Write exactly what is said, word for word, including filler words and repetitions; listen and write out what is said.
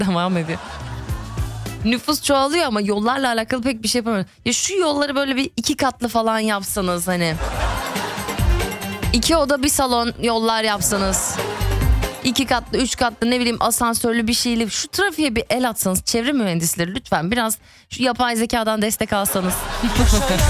devam ediyor. Nüfus çoğalıyor ama yollarla alakalı pek bir şey yapamıyorum. Ya şu yolları böyle bir iki katlı falan yapsanız hani. İki oda bir salon yollar yapsanız. İki katlı, üç katlı, ne bileyim asansörlü bir şeyli. Şu trafiğe bir el atsanız, çevre mühendisleri lütfen biraz şu yapay zekadan destek alsanız.